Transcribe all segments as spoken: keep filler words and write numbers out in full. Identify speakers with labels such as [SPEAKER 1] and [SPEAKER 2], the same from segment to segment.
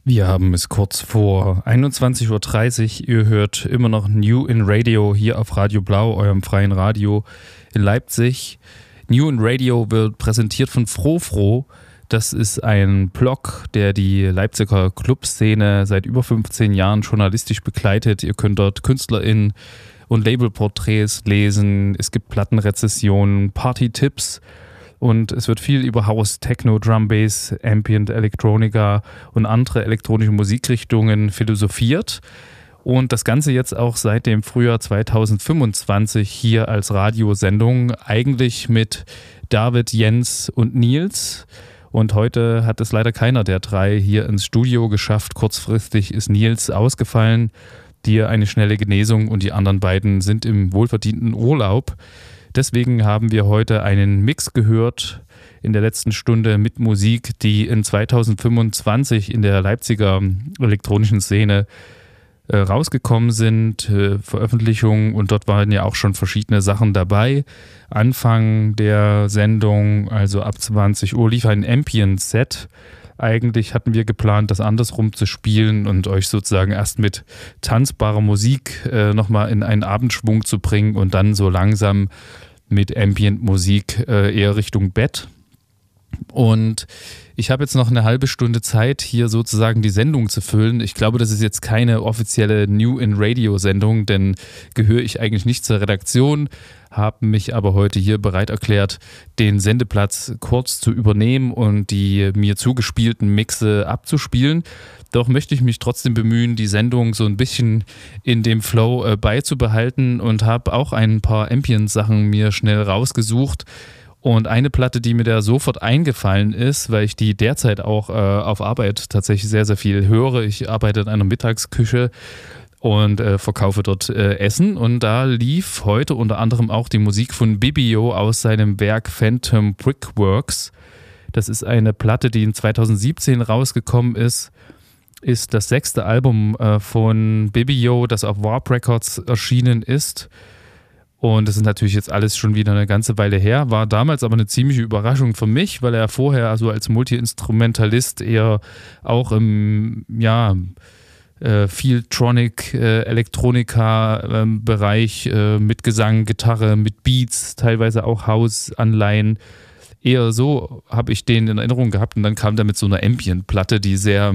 [SPEAKER 1] Wir haben es kurz vor einundzwanzig Uhr dreißig. Ihr hört immer noch New in Radio hier auf Radio Blau, eurem freien Radio in Leipzig. New in Radio wird präsentiert von FroFro. Das ist ein Blog, der die Leipziger Clubszene seit über fünfzehn Jahren journalistisch begleitet. Ihr könnt dort KünstlerInnen und Labelporträts lesen. Es gibt Plattenrezessionen, Party-Tipps. Und es wird viel über House, Techno, Drum Bass, Ambient, Electronica und andere elektronische Musikrichtungen philosophiert. Und das Ganze jetzt auch seit dem Frühjahr zweitausendfünfundzwanzig hier als Radiosendung, eigentlich mit David, Jens und Nils. Und heute hat es leider keiner der drei hier ins Studio geschafft. Kurzfristig ist Nils ausgefallen, dir eine schnelle Genesung, und die anderen beiden sind im wohlverdienten Urlaub. Deswegen haben wir heute einen Mix gehört in der letzten Stunde mit Musik, die in zweitausendfünfundzwanzig in der Leipziger elektronischen Szene äh, rausgekommen sind, äh, Veröffentlichungen, und dort waren ja auch schon verschiedene Sachen dabei. Anfang der Sendung, also ab zwanzig Uhr, lief ein Ambient-Set. Eigentlich hatten wir geplant, das andersrum zu spielen und euch sozusagen erst mit tanzbarer Musik äh, nochmal in einen Abendschwung zu bringen und dann so langsam mit Ambient-Musik äh, eher Richtung Bett. Und ich habe jetzt noch eine halbe Stunde Zeit, hier sozusagen die Sendung zu füllen. Ich glaube, das ist jetzt keine offizielle New in Radio-Sendung, denn gehöre ich eigentlich nicht zur Redaktion, habe mich aber heute hier bereit erklärt, den Sendeplatz kurz zu übernehmen und die mir zugespielten Mixe abzuspielen. Doch möchte ich mich trotzdem bemühen, die Sendung so ein bisschen in dem Flow äh, beizubehalten, und habe auch ein paar Ambient-Sachen mir schnell rausgesucht. Und eine Platte, die mir da sofort eingefallen ist, weil ich die derzeit auch äh, auf Arbeit tatsächlich sehr, sehr viel höre. Ich arbeite in einer Mittagsküche und äh, verkaufe dort äh, Essen. Und da lief heute unter anderem auch die Musik von Bibio aus seinem Werk Phantom Brickworks. Das ist eine Platte, die in zweitausendsiebzehn rausgekommen ist. Ist das sechste Album äh, von Bibio, das auf Warp Records erschienen ist. Und das ist natürlich jetzt alles schon wieder eine ganze Weile her. War damals aber eine ziemliche Überraschung für mich, weil er vorher also als Multi-Instrumentalist eher auch im, ja, äh, viel Tronic, äh, Elektronika-Bereich äh, mit Gesang, Gitarre, mit Beats, teilweise auch House-Anleihen. Eher so habe ich den in Erinnerung gehabt, und dann kam der mit so einer Ambient-Platte, die sehr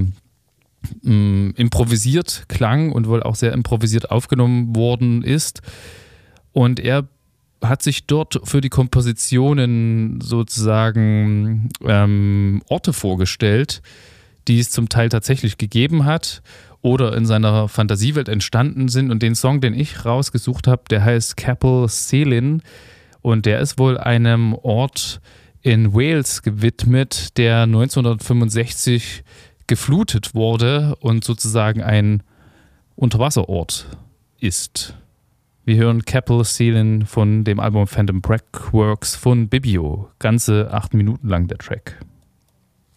[SPEAKER 1] mh, improvisiert klang und wohl auch sehr improvisiert aufgenommen worden ist. Und er hat sich dort für die Kompositionen sozusagen ähm, Orte vorgestellt, die es zum Teil tatsächlich gegeben hat oder in seiner Fantasiewelt entstanden sind. Und den Song, den ich rausgesucht habe, der heißt Capel Celyn, und der ist wohl einem Ort in Wales gewidmet, der neunzehnhundertfünfundsechzig geflutet wurde und sozusagen ein Unterwasserort ist. Wir hören Capel Celyn von dem Album Phantom Brickworks von Bibio. Ganze acht Minuten lang der Track.